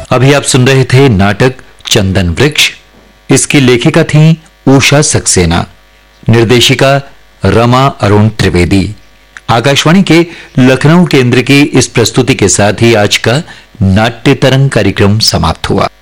अभी आप सुन रहे थे नाटक चंदन वृक्ष। इसकी लेखिका थी उषा सक्सेना, निर्देशिका रमा अरुण त्रिवेदी। आकाशवाणी के लखनऊ केंद्र की इस प्रस्तुति के साथ ही आज का नाट्य तरंग कार्यक्रम समाप्त हुआ।